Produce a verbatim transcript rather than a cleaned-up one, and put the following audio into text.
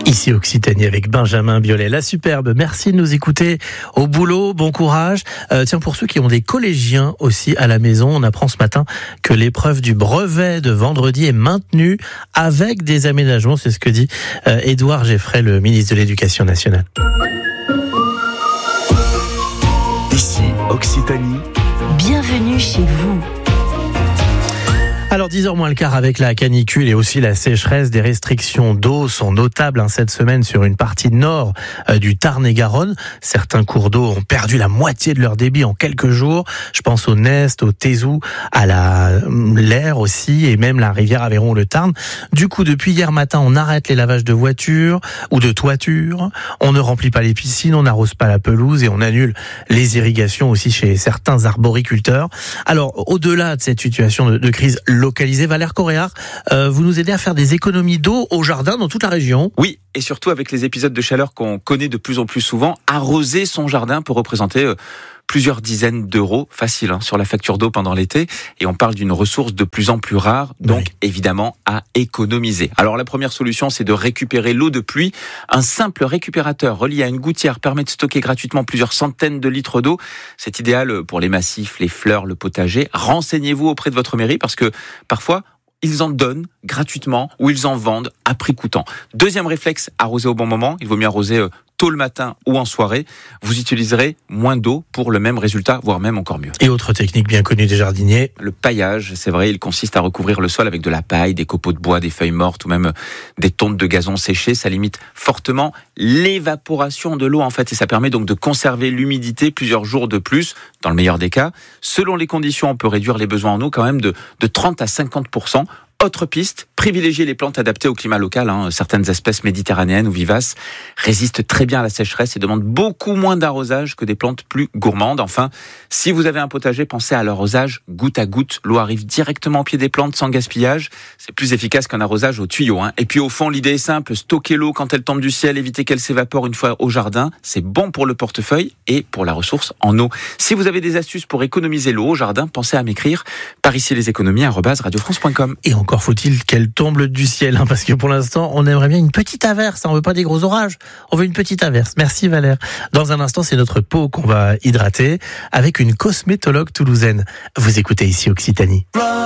Ici Occitanie avec Benjamin Biolay, la superbe. Merci de nous écouter au boulot, bon courage. Euh, tiens, pour ceux qui ont des collégiens aussi à la maison, on apprend ce matin que l'épreuve du brevet de vendredi est maintenue avec des aménagements. C'est ce que dit euh, Édouard Geffray, le ministre de l'Éducation nationale. Ici Occitanie. Bienvenue chez vous. Alors dix heures moins le quart avec la canicule et aussi la sécheresse, des restrictions d'eau sont notables hein, cette semaine sur une partie nord euh, du Tarn-et-Garonne. Certains cours d'eau ont perdu la moitié de leur débit en quelques jours. Je pense au Nest, au Tézou, à la l'Aire aussi et même la rivière Aveyron, le Tarn. Du coup, depuis hier matin, on arrête les lavages de voitures ou de toitures. On ne remplit pas les piscines, on n'arrose pas la pelouse et on annule les irrigations aussi chez certains arboriculteurs. Alors, au-delà de cette situation de, de crise localisé. Valère Coréard, euh, vous nous aidez à faire des économies d'eau au jardin dans toute la région. Oui, et surtout avec les épisodes de chaleur qu'on connaît de plus en plus souvent, arroser son jardin peut représenter euh, plusieurs dizaines d'euros, facile hein, sur la facture d'eau pendant l'été. Et on parle d'une ressource de plus en plus rare, donc oui. évidemment à économiser. Alors la première solution, c'est de récupérer l'eau de pluie. Un simple récupérateur relié à une gouttière permet de stocker gratuitement plusieurs centaines de litres d'eau. C'est idéal pour les massifs, les fleurs, le potager. Renseignez-vous auprès de votre mairie parce que parfois, ils en donnent gratuitement ou ils en vendent à prix coûtant. Deuxième réflexe, arroser au bon moment. Il vaut mieux arroser euh, tôt le matin ou en soirée. Vous utiliserez moins d'eau pour le même résultat, voire même encore mieux. Et autre technique bien connue des jardiniers. Le paillage, c'est vrai, il consiste à recouvrir le sol avec de la paille, des copeaux de bois, des feuilles mortes ou même des tontes de gazon séchées. Ça limite fortement l'évaporation de l'eau en fait et ça permet donc de conserver l'humidité plusieurs jours de plus, dans le meilleur des cas. Selon les conditions, on peut réduire les besoins en eau quand même de, de trente à cinquante pour cent. Autre piste, privilégier les plantes adaptées au climat local. Hein. Certaines espèces méditerranéennes ou vivaces résistent très bien à la sécheresse et demandent beaucoup moins d'arrosage que des plantes plus gourmandes. Enfin, si vous avez un potager, pensez à l'arrosage goutte à goutte. L'eau arrive directement au pied des plantes sans gaspillage. C'est plus efficace qu'un arrosage au tuyau. Hein. Et puis au fond, l'idée est simple, stocker l'eau quand elle tombe du ciel, éviter qu'elle s'évapore une fois au jardin. C'est bon pour le portefeuille et pour la ressource en eau. Si vous avez des astuces pour économiser l'eau au jardin, pensez à m'écrire par ici les économies arobase radio france point com. Et encore faut-il qu'elle tombe du ciel, hein, parce que pour l'instant, on aimerait bien une petite averse. On veut pas des gros orages, on veut une petite averse. Merci Valère. Dans un instant, c'est notre peau qu'on va hydrater avec une cosmétologue toulousaine. Vous écoutez ici Occitanie.